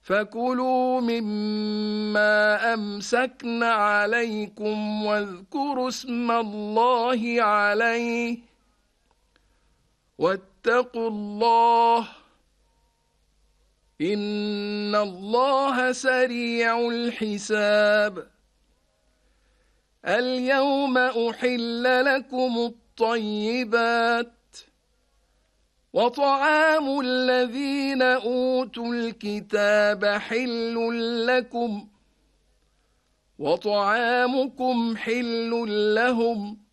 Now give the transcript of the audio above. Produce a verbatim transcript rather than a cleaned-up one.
فكلوا مما أمسكن عليكم واذكروا اسم الله عليه واتقوا الله إن الله سريع الحساب. اليوم أحل لكم الطيبات وطعام الذين أوتوا الكتاب حل لكم وطعامكم حل لهم